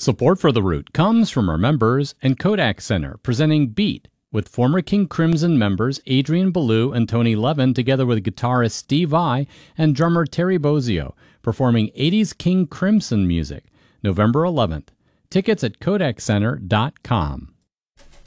Support for The Root comes from our members and Kodak Center, presenting Beat, with former King Crimson members Adrian Belew and Tony Levin, together with guitarist Steve Vai and drummer Terry Bozzio, performing 80s King Crimson music, November 11th. Tickets at KodakCenter.com.